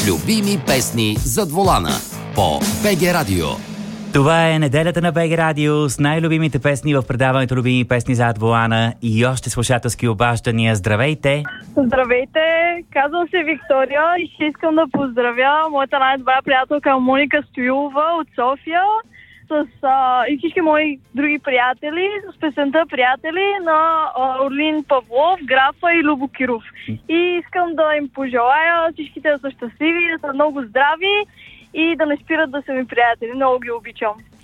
Любими песни зад волана по БГ Радио. Това е неделята на БГ Радио с най-любимите песни в предаването Любими песни зад волана и още слушателски обаждания. Здравейте! Здравейте! Казвам се Виктория и ще искам да поздравя моята най-добра приятелка Моника Стоилова от София и всички мои други приятели с песента "Приятели" на Орлин Павлов, Графа и Любо Киров. И искам да им пожелая всичките да са щастливи, да са много здрави и да не спират да са ми приятели. Много ги обичам.